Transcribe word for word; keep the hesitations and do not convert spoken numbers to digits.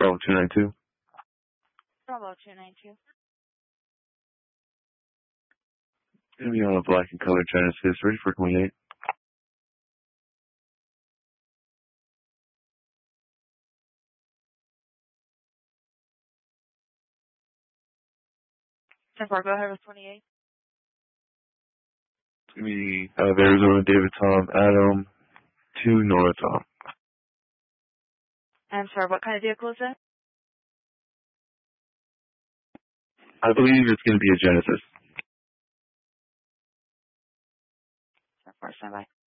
Bravo two nine two. Bravo two nine two. Gonna be on a black and color Genesis, ready for twenty-eight. ten four, go ahead with twenty-eight. It's gonna be out of Arizona, David Tom, Adam, two Nora Tom. I'm sorry, what kind of vehicle is that? I believe it's gonna be a Genesis. ten four, stand by.